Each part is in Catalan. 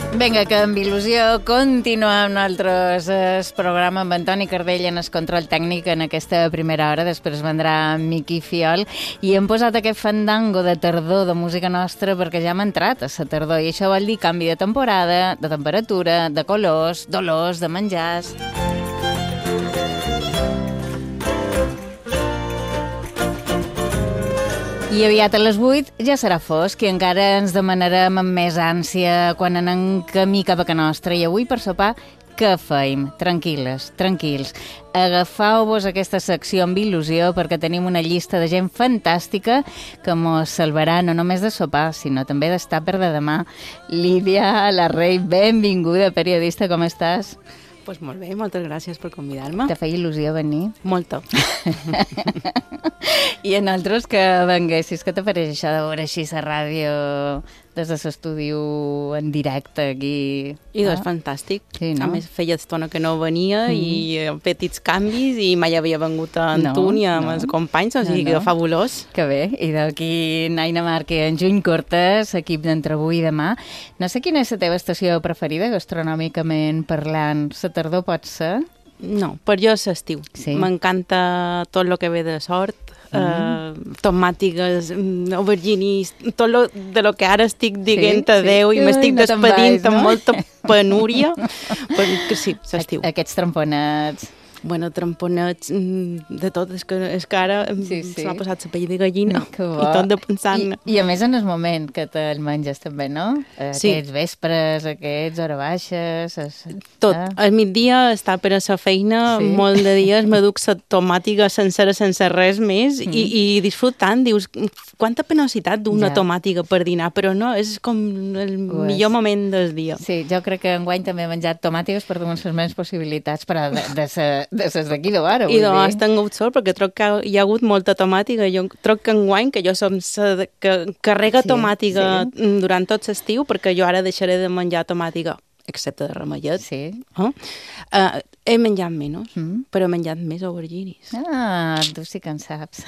Vinga, que amb il·lusió continuem nosaltres el programa amb Antoni Cardell en el control tècnic en aquesta primera hora. Després vendrà Miqui Fiol i hem posat aquest fandango de tardor de música nostra perquè ja hem entrat a la tardor i això vol dir canvi de temporada, de temperatura, de colors, d'olors, de menjars. I aviat a les 8 ja serà fosc i encara ens demanarem amb més ànsia quan anem camí cap a casa nostra. I avui per sopar, què feim? Tranquil·les, tranquils. Agafeu-vos aquesta secció amb il·lusió perquè tenim una llista de gent fantàstica que mos salvarà no només de sopar, sinó també d'estar per de demà. Lídia Larrey, benvinguda, periodista, com estàs? Pues molt bé, moltes gràcies per convidar-me. Te feia il·lusió venir? Molta. I en altres que venguessis, què t'apareix això de veure així la ràdio des de l'estudi en directe aquí? I és fantàstic. Sí, no? A més, feia estona que no venia i petits canvis i mai havia vengut a Antúnia amb els companys, o sigui que fabulós. Que bé. I d'aquí Naina Marc i en Juny Cortes, equip d'entre avui i demà. No sé quina és la teva estació preferida, gastronòmicament parlant. La tardor pot ser? No, per jo és l'estiu. Sí. M'encanta tot el que ve de sort, tomàtiques, auberginis, tot de lo que ara estic dient adeu i m'estic despedint amb molta penúria, perquè sí, l'estiu. Aquests tramponets. Bueno, tramponets, de tot, és que ara se m'ha passat la pell de gallina i tot de pensant... I a més en el moment que te'l menges també, no? Aquests vespres, aquests hores baixes... Tot. Al migdia està per a la feina, molt de dies m'aduc la tomàtica sencera sense res més i disfrutant, dius, quanta penositat d'una tomàtica per dinar, però no, és com el millor moment del dia. Sí, jo crec que enguany també he menjat tomàtiques per donar les meves possibilitats, però de ses d'aquí d'ara, vull dir. I doncs has tingut sort, perquè troc que hi ha hagut molta tomàtica. Jo troc que enguany, que jo som que carrega tomàtica durant tot l'estiu, perquè jo ara deixaré de menjar tomàtica, excepte de ramellet. Sí. He menjat menys, però he menjat més auberginis. Ah, tu sí que en saps.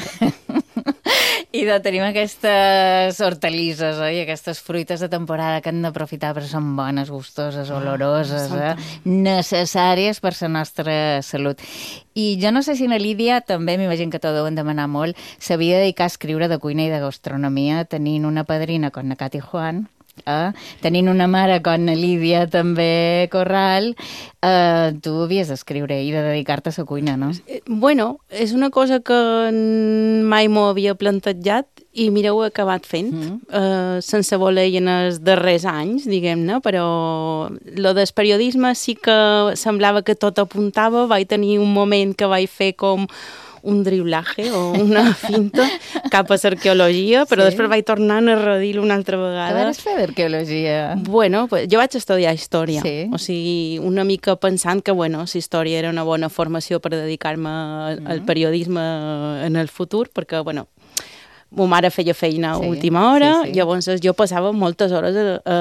I tenim aquestes hortalisses, oi? Aquestes fruites de temporada que hem d'aprofitar perquè són bones, gustoses, oloroses, necessàries per la nostra salut. I jo no sé si na Lídia, també m'imagino que t'ho deuen demanar molt, s'havia de dedicar a escriure de cuina i de gastronomia, tenint una padrina com na Katy Juan, tenint una mare com na Lídia també Corral, tu havies d'escriure i de dedicar-te a la cuina, no? Bueno, és una cosa que mai m'ho havia plantejat i mira, ho he acabat fent, sense voler i en els darrers anys, diguem-ne, però lo del periodisme sí que semblava que tot apuntava, vaig tenir un moment que vaig fer com un driblaje o una finta cap a l'arqueologia, però després vaig tornar a narrar-ho una altra vegada. Què vas fer d'arqueologia? Bueno, jo vaig estudiar història, o sigui, una mica pensant que, bueno, la història era una bona formació per dedicar-me al periodisme en el futur, perquè, bueno, ma mare feia feina a última hora, llavors jo passava moltes hores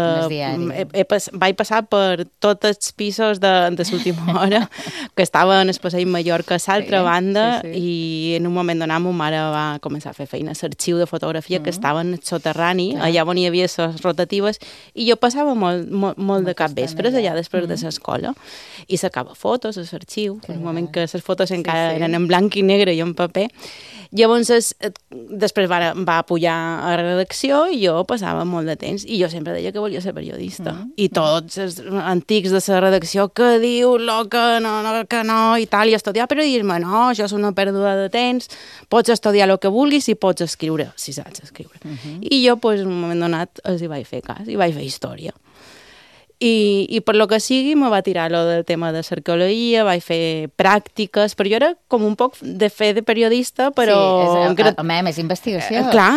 vaig passar per tots els pisos de l'última hora que estava en el passeig Mallorca a l'altra banda i en un moment donat ma mare va començar a fer feina a l'arxiu de fotografia que estava en el soterrani, allà on hi havia les rotatives i jo passava molt de cap vespres allà després de l'escola i sacava fotos a l'arxiu, en un moment que les fotos encara eren en blanc i negre i en paper. Llavors, després va pujar a redacció i jo passava molt de temps i jo sempre deia que volia ser periodista. I tots els antics de la redacció que diu que no i tal, i estudiar periodisme, no, això és una pèrdua de temps, pots estudiar el que vulguis i pots escriure, si saps escriure. I jo, en un moment donat, els hi vaig fer cas, i vaig fer història. I per lo que sigui me va tirar lo del tema de l'arqueologia, vaig fer pràctiques, però jo era com un poc de fer de periodista, però... Sí, és investigació. Clar,